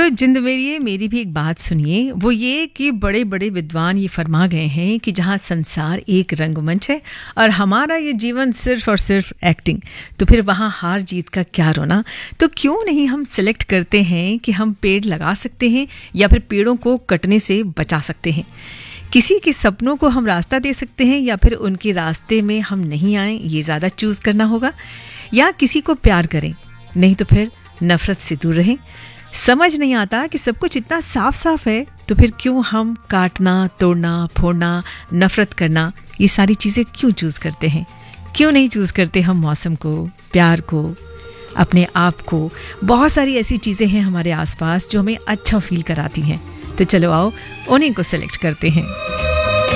तो जिंद मेरी भी एक बात सुनिए, वो ये कि बड़े बड़े विद्वान ये फरमा गए हैं कि जहाँ संसार एक रंगमंच है और हमारा ये जीवन सिर्फ और सिर्फ एक्टिंग, तो फिर वहाँ हार जीत का क्या रोना। तो क्यों नहीं हम सिलेक्ट करते हैं कि हम पेड़ लगा सकते हैं या फिर पेड़ों को कटने से बचा सकते हैं। किसी के सपनों को हम रास्ता दे सकते हैं या फिर उनके रास्ते में हम नहीं आए, ये ज़्यादा चूज़ करना होगा। या किसी को प्यार करें, नहीं तो फिर नफ़रत से दूर रहें। समझ नहीं आता कि सब कुछ इतना साफ साफ है, तो फिर क्यों हम काटना, तोड़ना, फोड़ना, नफ़रत करना, ये सारी चीज़ें क्यों चूज़ करते हैं। क्यों नहीं चूज़ करते हम मौसम को, प्यार को, अपने आप को। बहुत सारी ऐसी चीज़ें हैं हमारे आसपास जो हमें अच्छा फील कराती हैं। तो चलो आओ उन्हीं को सेलेक्ट करते हैं।